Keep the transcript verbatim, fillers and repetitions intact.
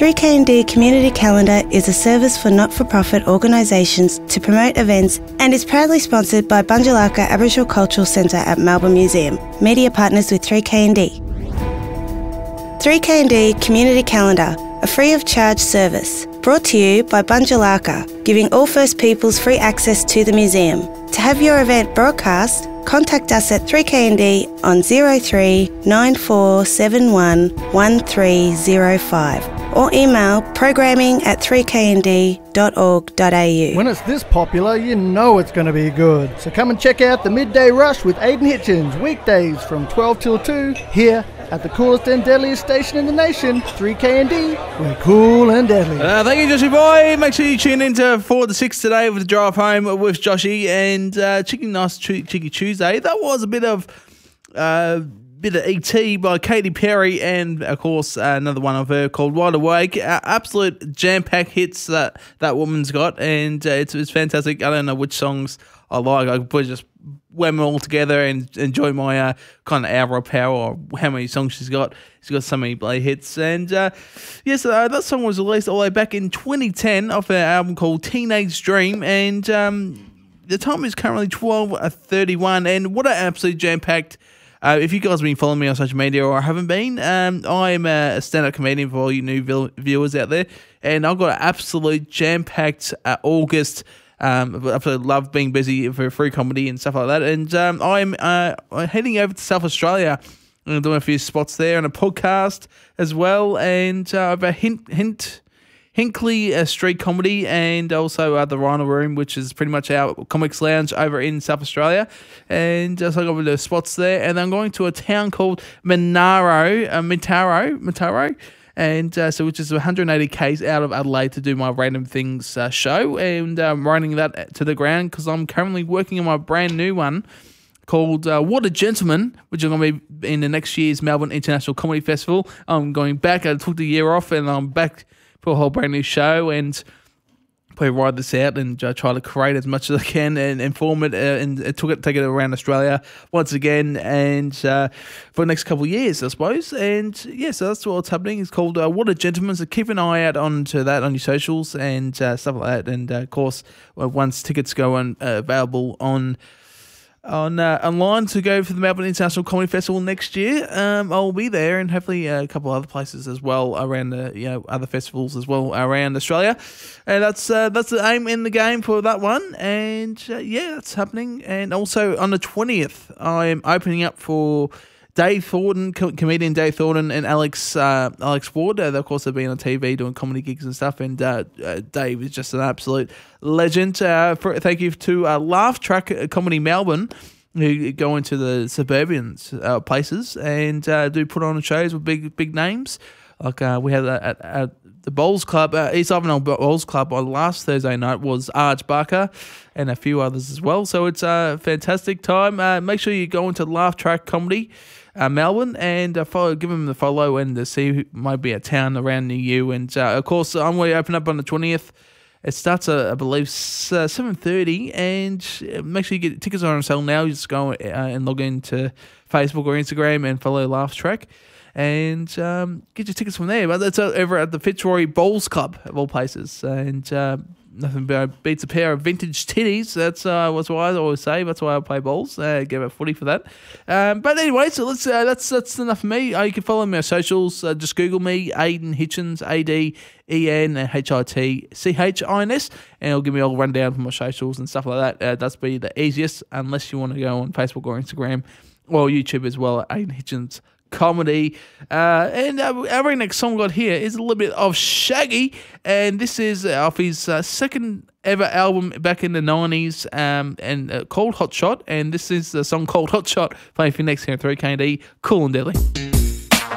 three K and D Community Calendar is a service for not-for-profit organisations to promote events and is proudly sponsored by Bunjalaka Aboriginal Cultural Centre at Melbourne Museum, media partners with three K and D. three K and D Community Calendar, a free-of-charge service, brought to you by Bunjalaka, giving all First Peoples free access to the museum. To have your event broadcast, contact us at three K and D on zero three nine four seven one one three zero five or email programming at three k n d dot org dot a u. When it's this popular, you know it's going to be good. So come and check out the Midday Rush with Aidan Hitchens, weekdays from twelve till two, here at the coolest and deadliest station in the nation, three K and D. We're cool and deadly. Uh, thank you, Joshy Boy. Make sure you tune in to four to six today with the drive home with Joshy and uh, Chicken Nice Ch- Chicky Tuesday. That was a bit of uh, bit of E T by Katy Perry and, of course, uh, another one of her called Wide Awake. Uh, absolute jam-packed hits that that woman's got, and uh, it's, it's fantastic. I don't know which songs I like. I could probably just wham them all together and enjoy my uh, kind of hour of power or how many songs she's got. She's got so many play hits. And uh, yes, uh, that song was released all the way back in twenty ten off her album called Teenage Dream. And um, the time is currently twelve thirty-one. And what an absolute jam-packed... Uh, if you guys have been following me on social media or haven't been, um, I'm a stand-up comedian for all you new vil- viewers out there. And I've got an absolute jam-packed uh, August... Um, I love being busy for free comedy and stuff like that. And um, I'm uh, heading over to South Australia and doing a few spots there and a podcast as well. And uh, I've a hint, hint, Hinkley uh, Street Comedy and also uh, the Rhino Room, which is pretty much our comics lounge over in South Australia. And uh, so I got a the spots there. And I'm going to a town called Monaro, uh, Mitaro, Mitaro. And uh, so, which is one hundred eighty kays out of Adelaide to do my Random Things uh, show, and I'm um, running that to the ground because I'm currently working on my brand new one called uh, What a Gentleman, which is going to be in the next year's Melbourne International Comedy Festival. I'm going back. I took the year off, and I'm back for a whole brand new show, and probably ride this out and uh, try to create as much as I can and inform it uh, and uh, took it, take it around Australia once again and uh, for the next couple of years, I suppose. And yeah, so that's what's happening. It's called uh, What a Gentleman. So keep an eye out onto that on your socials and uh, stuff like that. And uh, of course, uh, once tickets go on uh, available on on uh, online to go for the Melbourne International Comedy Festival next year, um, I'll be there, and hopefully uh, a couple of other places as well around the you know other festivals as well around Australia, and that's uh, that's the aim in the game for that one. And uh, yeah, that's happening. And also on the twentieth, I'm opening up for Dave Thornton, co- comedian Dave Thornton, and Alex uh, Alex Ward. Uh, of course, they've been on T V doing comedy gigs and stuff. And uh, uh, Dave is just an absolute legend. Uh, for, thank you to uh, Laugh Track Comedy Melbourne, who go into the suburban uh, places and uh, do put on shows with big big names. Like uh, we had at, at the Bowls Club, uh, East Ivanhoe Bowls Club on last Thursday night was Arj Barker and a few others as well. So it's a fantastic time. Uh, make sure you go into Laugh Track Comedy Uh, Melbourne and uh, follow, give them the follow and to see who might be a town around near you. And uh, of course, I'm going to open up on the twentieth. It starts, uh, I believe, uh, seven thirty, and make sure you get tickets on sale now. You just go uh, and log into Facebook or Instagram and follow Laugh Track and um, get your tickets from there. But that's uh, over at the Fitzroy Bowls Club, of all places. And uh, nothing beats a pair of vintage titties. That's uh, what's what I always say. That's why I play bowls. Uh, give a footy for that. Um, but anyway, so let's. Uh, that's that's enough for me. Uh, you can follow me on socials. Uh, just Google me, Aidan Hitchens, A D E N H I T C H I N S, and it'll give me all rundown from my socials and stuff like that. Uh, that's be the easiest, unless you want to go on Facebook or Instagram or YouTube as well. Aidan Hitchens Comedy. Uh, and uh, our very next song we got here is a little bit of Shaggy, and this is off his uh, second ever album back in the nineties, um, and uh, called Hot Shot, and this is the song called Hot Shot, playing for you next here at three K and D, Cool and Deadly.